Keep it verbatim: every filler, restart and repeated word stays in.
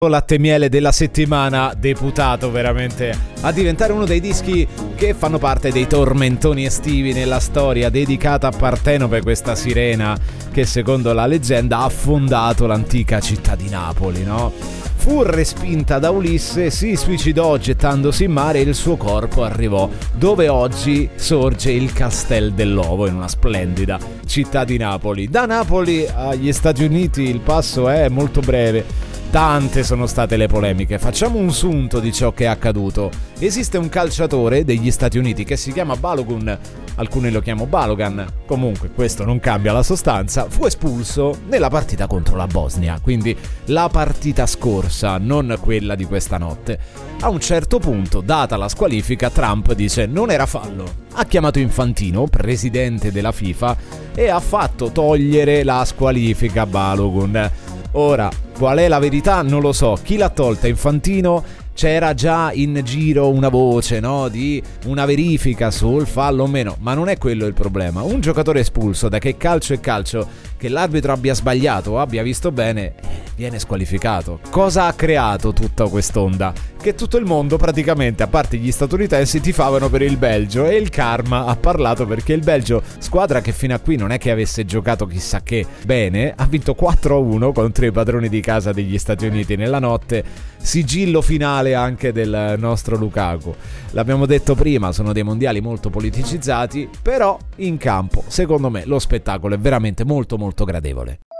Latte e miele della settimana, deputato veramente a diventare uno dei dischi che fanno parte dei tormentoni estivi nella storia, dedicata a Partenope, questa sirena che secondo la leggenda ha fondato l'antica città di Napoli, no? Fu respinta da Ulisse, si suicidò gettandosi in mare e il suo corpo arrivò dove oggi sorge il Castel dell'Ovo, in una splendida città di Napoli. Da Napoli agli Stati Uniti il passo è molto breve. Tante sono state le polemiche, facciamo un sunto di ciò che è accaduto. Esiste un calciatore degli Stati Uniti che si chiama Balogun, alcuni lo chiamano Balogan, comunque questo non cambia la sostanza, fu espulso nella partita contro la Bosnia, quindi la partita scorsa, non quella di questa notte. A un certo punto, data la squalifica, Trump dice non era fallo. Ha chiamato Infantino, presidente della FIFA, e ha fatto togliere la squalifica a Balogun. Ora, qual è la verità? Non lo so. Chi l'ha tolta? Infantino? C'era già in giro una voce, no? Di una verifica sul fallo o meno, ma non è quello il problema. Un giocatore espulso, da che calcio è calcio, che l'arbitro abbia sbagliato o abbia visto bene, viene squalificato. Cosa ha creato tutta quest'onda? Che tutto il mondo praticamente, a parte gli statunitensi, tifavano per il Belgio, e il karma ha parlato, perché il Belgio, squadra che fino a qui non è che avesse giocato chissà che bene, ha vinto quattro a uno contro i padroni di casa degli Stati Uniti nella notte, sigillo finale anche del nostro Lukaku. L'abbiamo detto prima, sono dei mondiali molto politicizzati, però in campo secondo me lo spettacolo è veramente molto molto gradevole.